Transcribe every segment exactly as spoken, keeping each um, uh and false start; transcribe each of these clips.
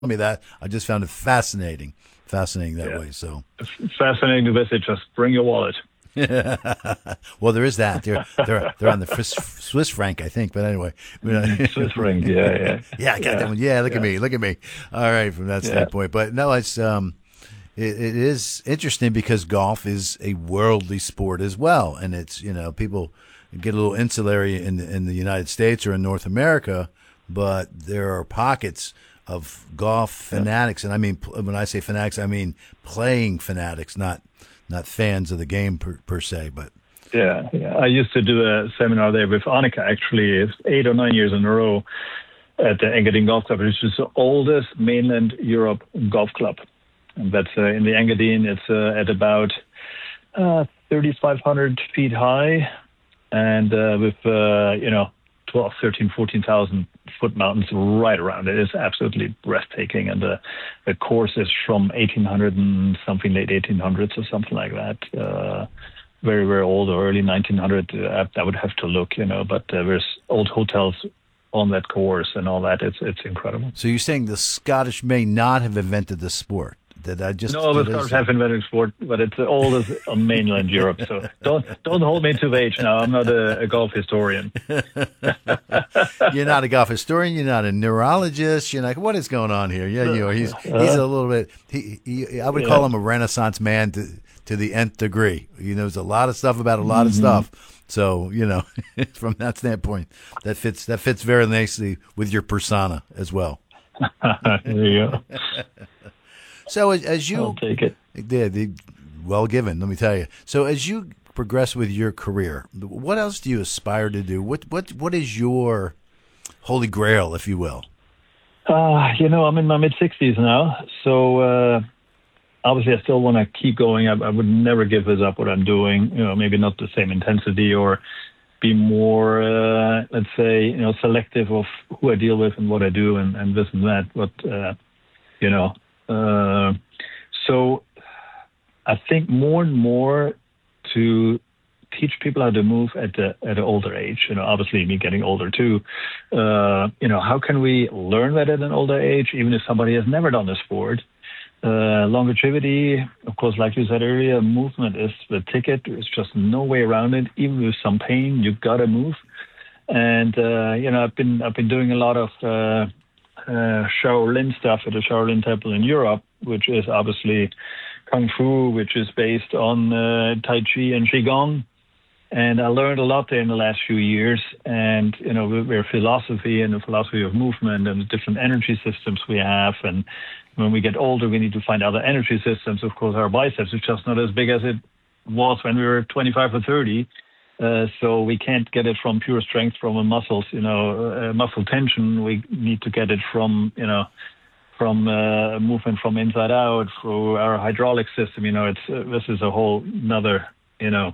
me that. I just found it fascinating, fascinating that Yeah. way. So Fascinating to visit. Just bring your wallet. well, there is that. They're they're they're on the Swiss, Swiss franc, I think. But anyway, Swiss franc. Yeah, yeah, yeah, I got that one. Yeah, look yeah. at me, look at me. All right, from that Yeah. standpoint. But no, it's um, it, it is interesting because golf is a worldly sport as well, and it's you know people get a little insulary in in the United States or in North America, but there are pockets of golf fanatics, and I mean when I say fanatics, I mean playing fanatics, not. Not fans of the game per, per se, but Yeah, yeah. I used to do a seminar there with Annika, actually, it's eight or nine years in a row at the Engadine Golf Club, which is the oldest mainland Europe golf club. And that's uh, in the Engadine. It's uh, at about uh, thirty-five hundred feet high and uh, with, uh, you know, twelve, thirteen, fourteen thousand foot mountains right around it. It's absolutely breathtaking. And the, the course is from eighteen hundred and something, late eighteen hundreds or something like that. Uh, very, very old or early nineteen hundred. Uh, I would have to look, you know, but uh, there's old hotels on that course and all that. It's it's incredible. So you're saying the Scottish may not have invented the sport? Did I just no, the Scottish have invented sport, but it's the oldest on mainland Europe. So don't don't hold me to the age now. I'm not a, a golf historian. You're not a golf historian. You're not a neurologist. You're like, what is going on here? Yeah, you know, he's he's a little bit. He, he I would yeah. call him a Renaissance man to to the nth degree. He knows a lot of stuff about a lot mm-hmm. of stuff. So you know, from that standpoint, that fits that fits very nicely with your persona as well. There you go. So as, as you I'll take it. Yeah, the, well given, let me tell you. So as you progress with your career, what else do you aspire to do? What what what is your holy grail, if you will? Uh, you know, I'm in my mid sixties now, so uh, obviously I still want to keep going. I, I would never give this up what I'm doing. You know, maybe not the same intensity or be more, uh, let's say, you know, selective of who I deal with and what I do and, and this and that. But uh, you know. Uh, so I think more and more to teach people how to move at the at an older age, you know, obviously me getting older too, uh, you know, how can we learn that at an older age, even if somebody has never done the sport? Uh, longevity, of course, like you said earlier, movement is the ticket. There's just no way around it. Even with some pain, you've got to move. And, uh, you know, I've been, I've been doing a lot of, uh, Uh, Shaolin stuff at the Shaolin Temple in Europe, which is obviously Kung Fu, which is based on uh, Tai Chi and Qigong. And I learned a lot there in the last few years. And, you know, their philosophy and the philosophy of movement and the different energy systems we have. And when we get older, we need to find other energy systems. Of course, our biceps is just not as big as it was when we were twenty-five or thirty. Uh, so we can't get it from pure strength from a muscles, you know, uh, muscle tension. We need to get it from, you know, from uh, movement from inside out through our hydraulic system. You know, it's uh, this is a whole another, you know,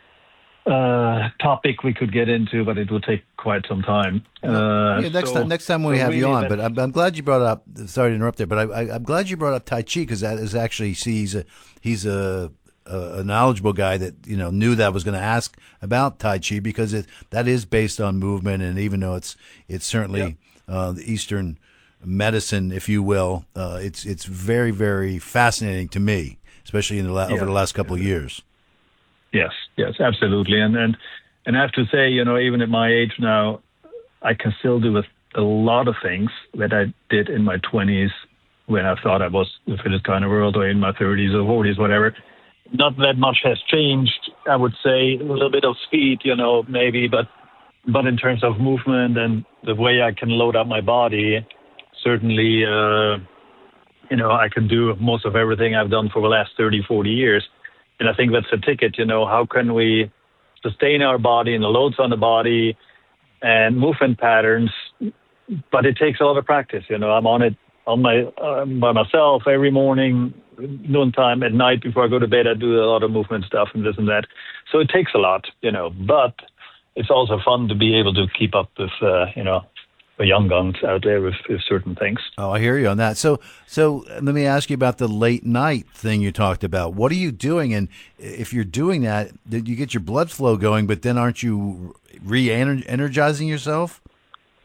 uh, topic we could get into, but it will take quite some time. Uh, yeah, next so, time, next time we so have you really on. that- But I'm, I'm glad you brought up. Sorry to interrupt there, but I, I, I'm glad you brought up Tai Chi because that is actually see he's a he's a a knowledgeable guy that you know knew that I was going to ask about Tai Chi because it that is based on movement, and even though it's it's certainly Yep. uh, the Eastern medicine, if you will, uh, it's it's very very fascinating to me, especially in the la- Yeah. over the last couple of years. Yes, yes, absolutely. And and and I have to say, you know, even at my age now, I can still do a, a lot of things that I did in my twenties when I thought I was the fittest guy in the world, or in my thirties or forties, whatever. Not that much has changed, I would say. A little bit of speed, you know, maybe, but but in terms of movement and the way I can load up my body, certainly, uh, you know, I can do most of everything I've done for the last thirty, forty years. And I think that's the ticket, you know, how can we sustain our body and the loads on the body and movement patterns, but it takes a lot of practice, you know. I'm on it on my uh, by myself every morning, noontime, at night before I go to bed. I do a lot of movement stuff and this and that. So it takes a lot, you know, but it's also fun to be able to keep up with, uh, you know, the young guns out there with, with certain things. Oh, I hear you on that. So, so let me ask you about the late night thing you talked about. What are you doing? And if you're doing that, did you get your blood flow going, but then aren't you re-energizing yourself?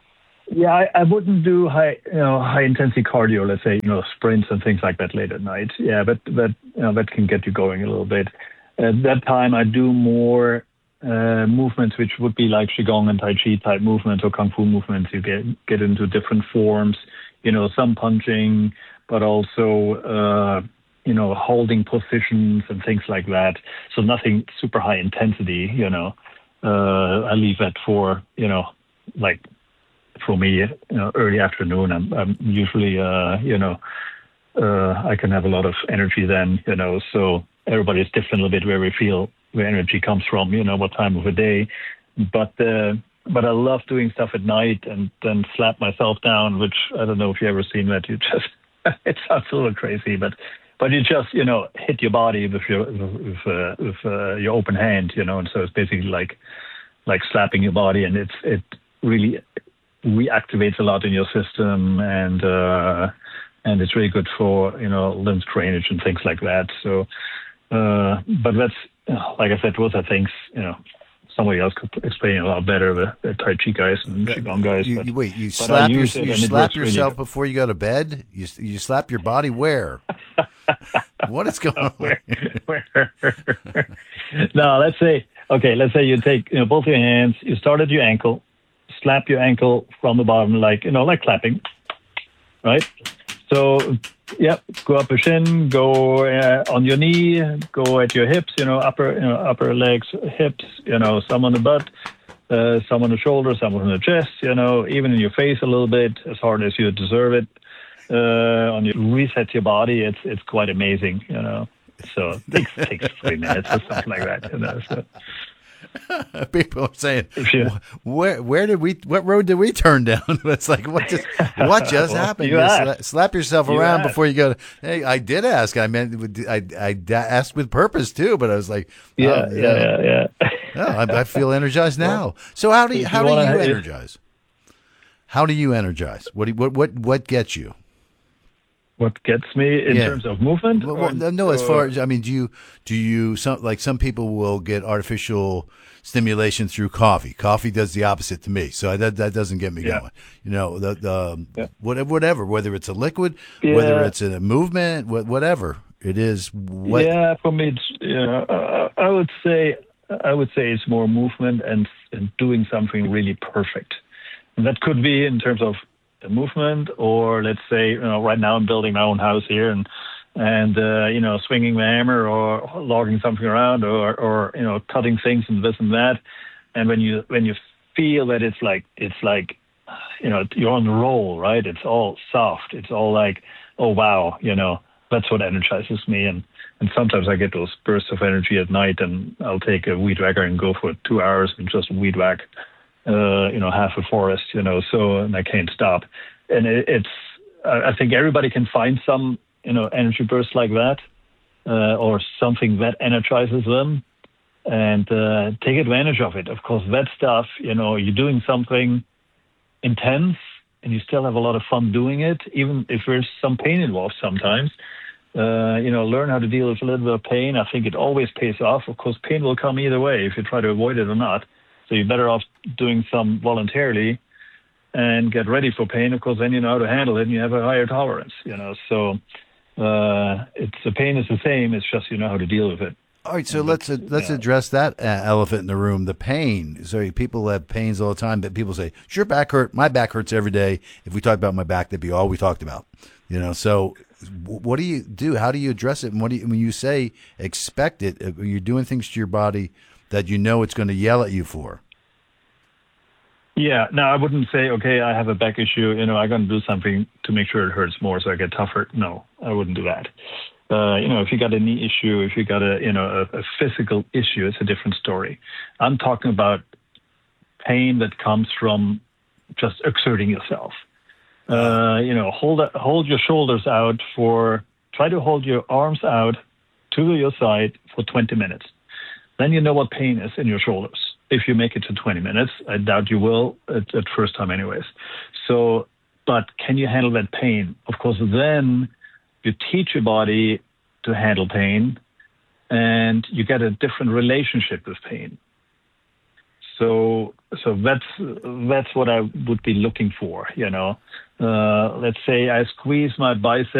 Yeah, I, I wouldn't do high, you know, high intensity cardio. Let's say, you know, sprints and things like that late at night. Yeah, but but you know, that can get you going a little bit. At that time, I do more uh, movements, which would be like qigong and tai chi type movements or kung fu movements. You get get into different forms. You know, some punching, but also uh, you know, holding positions and things like that. So nothing super high intensity. You know, uh, I leave that for you know, like. For me, you know, early afternoon, I'm, I'm usually, uh, you know, uh, I can have a lot of energy then, you know, so everybody's different a little bit where we feel where energy comes from, you know, what time of the day. But, uh, but I love doing stuff at night and then slap myself down, which I don't know if you've ever seen that. You just, it sounds a little crazy, but, but you just, you know, hit your body with your, with, uh, with uh, your open hand, you know, and so it's basically like, like slapping your body, and it's, it really reactivates a lot in your system, and uh, and it's really good for you know lymph drainage and things like that. So, uh, but that's you know, like I said, those are things you know somebody else could explain a lot better. The, the Tai Chi guys and Qigong guys. You, but, you, wait, you but slap, your, you slap yourself really before you go to bed? You you slap your body where? What is going on? Where, where? No, let's say okay. Let's say you take you know both your hands. You start at your ankle. Slap your ankle from the bottom, like, you know, like clapping, right? So, yeah, go up your shin, go uh, on your knee, go at your hips, you know, upper, you know, upper legs, hips, you know, some on the butt, uh, some on the shoulder, some on the chest, you know, even in your face a little bit, as hard as you deserve it. Uh, on your reset your body, it's it's quite amazing, you know. So it takes, takes three minutes or something like that, you know. So. People are saying, "Where, where did we? What road did we turn down?" It's like, what just, what just well, happened? You you sla- slap yourself you around asked. Before you go. To, hey, I did ask. I meant, I, I asked with purpose too. But I was like, yeah, oh, yeah, yeah, yeah. yeah. No, I, I feel energized now. Well, so how do you, how you do you energize? How do you energize? What do you, what what what gets you? What gets me in yeah. terms of movement? Well, or, no, as far as I mean, do you do you some like some people will get artificial stimulation through coffee. Coffee does the opposite to me, so that that doesn't get me yeah. going. You know, the, the yeah. whatever, whatever, whether it's a liquid, yeah. whether it's a movement, whatever it is. What... Yeah, for me, it's, yeah, uh, I would say I would say it's more movement and, and doing something really perfect, and that could be in terms of a movement, or let's say, you know, right now I'm building my own house here, and and uh, you know, swinging the hammer or logging something around, or or you know, cutting things and this and that. And when you when you feel that it's like it's like, you know, you're on the roll, right? It's all soft. It's all like, oh wow, you know, that's what energizes me. And and sometimes I get those bursts of energy at night, and I'll take a weed whacker and go for two hours and just weed whack. Uh, you know, half a forest, you know, so, and I can't stop. And it, it's, I think everybody can find some, you know, energy bursts like that, uh, or something that energizes them, and uh, take advantage of it. Of course, that stuff, you know, you're doing something intense and you still have a lot of fun doing it, even if there's some pain involved sometimes. Uh, you know, learn how to deal with a little bit of pain. I think it always pays off. Of course, pain will come either way if you try to avoid it or not. So you're better off doing some voluntarily and get ready for pain. Of course, then you know how to handle it and you have a higher tolerance, you know. So uh, it's the pain is the same. It's just you know how to deal with it. All right, so and let's uh, let's yeah. address that uh, elephant in the room, the pain. So people have pains all the time, but people say, "Your back hurt. My back hurts every day." If we talked about my back, that'd be all we talked about, you know. So what do you do? How do you address it? And what do you, when you say expect it, you're doing things to your body that you know it's going to yell at you for? Yeah, no, I wouldn't say, okay, I have a back issue, you know, I'm going to do something to make sure it hurts more so I get tougher. No, I wouldn't do that. Uh, you know, if you got a knee issue, if you got a, you know, a, a physical issue, it's a different story. I'm talking about pain that comes from just exerting yourself. Uh, you know, hold hold your shoulders out for, try to hold your arms out to your side for twenty minutes. Then you know what pain is in your shoulders. If you make it to twenty minutes, I doubt you will at, at first time anyways. So, but can you handle that pain? Of course, then you teach your body to handle pain and you get a different relationship with pain. So so that's that's what I would be looking for. You know, uh, let's say I squeeze my bicep